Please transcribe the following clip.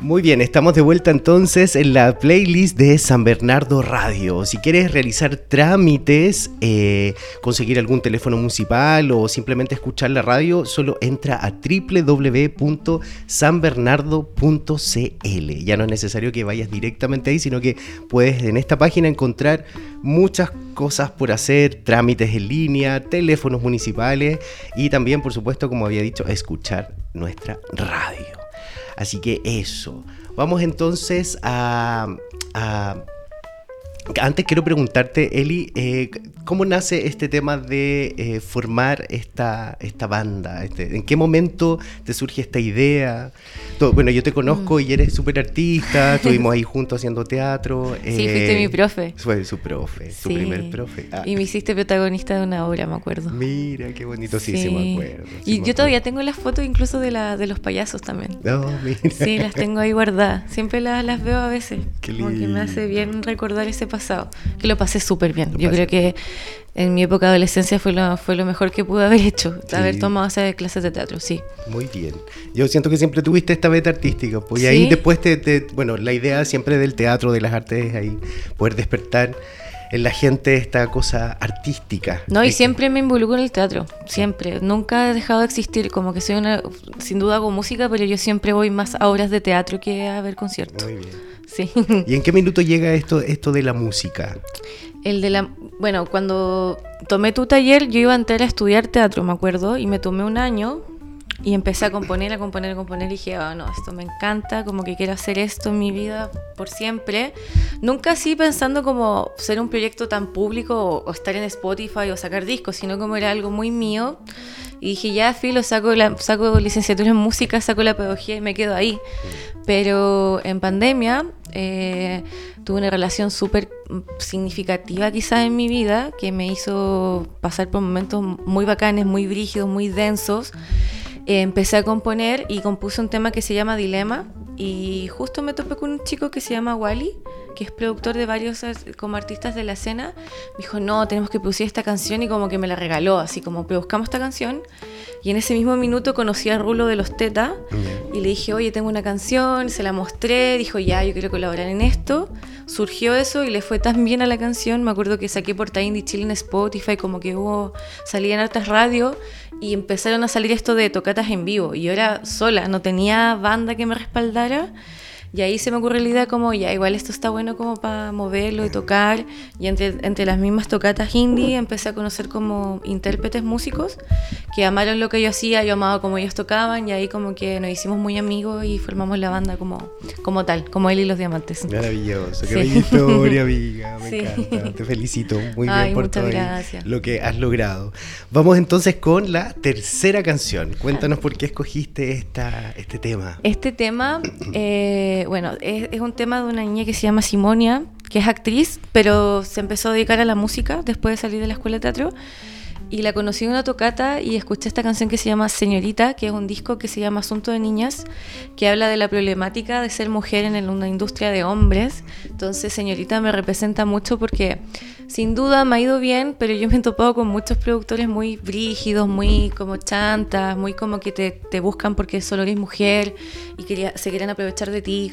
Muy bien, estamos de vuelta entonces en la playlist de San Bernardo Radio. Si quieres realizar trámites, conseguir algún teléfono municipal o simplemente escuchar la radio, solo entra a www.sanbernardo.cl. Ya no es necesario que vayas directamente ahí, sino que puedes en esta página encontrar muchas cosas por hacer, trámites en línea, teléfonos municipales y también, por supuesto, como había dicho, escuchar nuestra radio. Así que eso. Vamos entonces Antes quiero preguntarte, Eli, ¿cómo nace este tema de formar esta banda? ¿En qué momento te surge esta idea? Bueno, yo te conozco y eres súper artista, estuvimos ahí juntos haciendo teatro. Sí, fuiste mi profe. Fue su profe, su primer profe. Y me hiciste protagonista de una obra, me acuerdo. Mira, qué bonito, sí me acuerdo. Y yo todavía tengo las fotos incluso de los payasos también. No, mira. Sí, las tengo ahí guardadas. Siempre las veo a veces. Qué lindo. Como que me hace bien recordar ese pasado. Que lo pasé súper bien. Yo creo que en mi época de adolescencia fue lo mejor que pude haber hecho. Sí. Haber tomado esas clases de teatro, sí. Muy bien. Yo siento que siempre tuviste esta beta artística. Pues, y ¿sí? ahí después bueno, la idea siempre del teatro, de las artes, es ahí poder despertar en la gente esta cosa artística. No, y siempre me involucro en el teatro, siempre. Nunca he dejado de existir, como que sin duda hago música, pero yo siempre voy más a obras de teatro que a ver conciertos. Muy bien. Sí. ¿Y en qué minuto llega esto de la música? Bueno, cuando tomé tu taller, yo iba a entrar a estudiar teatro, me acuerdo, y me tomé un año y empecé a componer, y dije, no, esto me encanta, como que quiero hacer esto en mi vida por siempre. Nunca así pensando como ser un proyecto tan público o estar en Spotify o sacar discos, sino como era algo muy mío. Y dije, ya, filo, saco licenciatura en música, saco la pedagogía y me quedo ahí. Pero en pandemia tuve una relación súper significativa quizás en mi vida, que me hizo pasar por momentos muy bacanes, muy brígidos, muy densos. Empecé a componer y compuse un tema que se llama Dilema. Y justo me topé con un chico que se llama Wally, que es productor de varios como artistas de la escena. Me dijo, no, tenemos que producir esta canción, y como que me la regaló, así como, pero buscamos esta canción. Y en ese mismo minuto conocí a Rulo de los Teta y le dije, oye, tengo una canción, se la mostré, dijo, ya, yo quiero colaborar en esto. Surgió eso y le fue tan bien a la canción. Me acuerdo que saqué Portada Indie Chile en Spotify, como que salía en hartas radios y empezaron a salir esto de tocatas en vivo. Y yo era sola, no tenía banda que me respaldara. Y ahí se me ocurrió la idea como, ya, igual esto está bueno como para moverlo y tocar. Y entre las mismas tocatas indie empecé a conocer como intérpretes músicos que amaron lo que yo hacía, yo amaba como ellos tocaban, y ahí como que nos hicimos muy amigos y formamos la banda como tal, como él y los Diamantes. Maravilloso, qué bella historia, amiga, me encanta, te felicito muy bien por todo lo que has logrado. Vamos entonces con la tercera canción. Cuéntanos por qué escogiste este tema. Este tema, bueno, es un tema de una niña que se llama Simonia, que es actriz, pero se empezó a dedicar a la música después de salir de la escuela de teatro. Y la conocí en una tocata y escuché esta canción que se llama Señorita, que es un disco que se llama Asunto de Niñas, que habla de la problemática de ser mujer en una industria de hombres. Entonces Señorita me representa mucho porque sin duda me ha ido bien, pero yo me he topado con muchos productores muy brígidos, muy como chantas, muy como que te buscan porque solo eres mujer y se quieren aprovechar de ti.